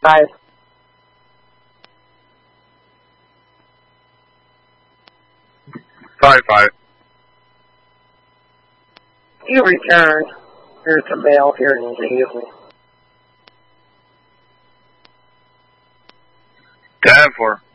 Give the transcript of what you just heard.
5. Five. You return. Here's the mail here in the evening. 10-4.